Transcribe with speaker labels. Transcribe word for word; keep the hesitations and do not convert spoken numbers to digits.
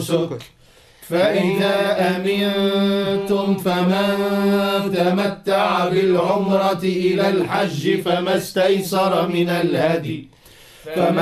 Speaker 1: فإذا أمنتم فمن تمتع بالعمرة إلى الحج فما استيسر من الهدي فمن